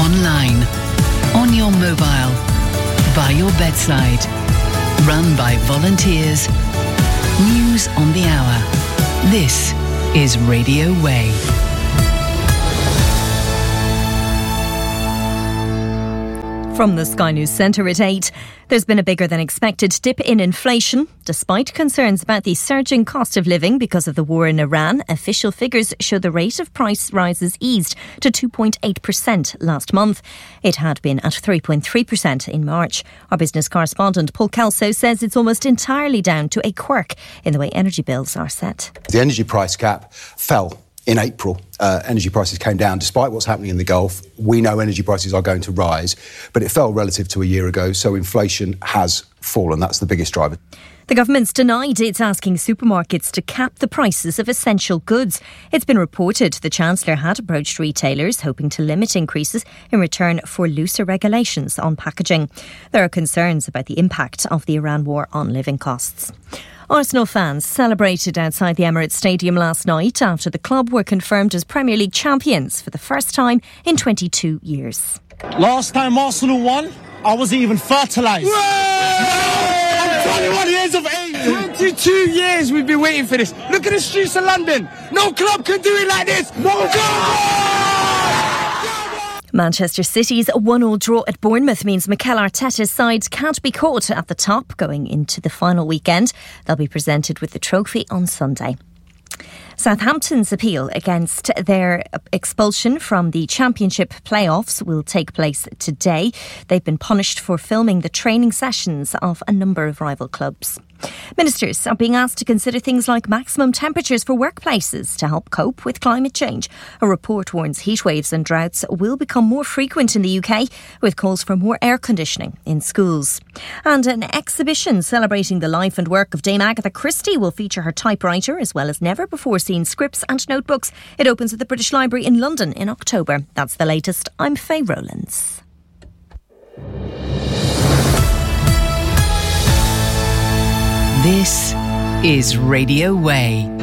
online, on your mobile, by your bedside. Run by volunteers. News on the hour. This is Radio Way. From the Sky News Centre at 8, there's been a bigger than expected dip in inflation. Despite concerns about the surging cost of living because of the war in Iran, official figures show the rate of price rises eased to 2.8% last month. It had been at 3.3% in March. Our business correspondent Paul Kelso says it's almost entirely down to a quirk in the way energy bills are set. The energy price cap fell in April. Energy prices came down despite what's happening in the Gulf. We know energy prices are going to rise, but it fell relative to a year ago, so inflation has fallen. That's the biggest driver. The government's denied it's asking supermarkets to cap the prices of essential goods. It's been reported the Chancellor had approached retailers hoping to limit increases in return for looser regulations on packaging. There are concerns about the impact of the Iran war on living costs. Arsenal fans celebrated outside the Emirates Stadium last night after the club were confirmed as Premier League champions for the first time in 22 years. Last time Arsenal won, I wasn't even fertilised. I'm 21 years of age. 22 years we've been waiting for this. Look at the streets of London. No club can do it like this. No club! Manchester City's 1-1 draw at Bournemouth means Mikel Arteta's side can't be caught at the top going into the final weekend. They'll be presented with the trophy on Sunday. Southampton's appeal against their expulsion from the Championship playoffs will take place today. They've been punished for filming the training sessions of a number of rival clubs. Ministers are being asked to consider things like maximum temperatures for workplaces to help cope with climate change. A report warns heatwaves and droughts will become more frequent in the UK, with calls for more air conditioning in schools. And an exhibition celebrating the life and work of Dame Agatha Christie will feature her typewriter as well as never-before-seen scripts and notebooks. It opens at the British Library in London in October. That's the latest. I'm Faye Rowlands. This is Radio Way.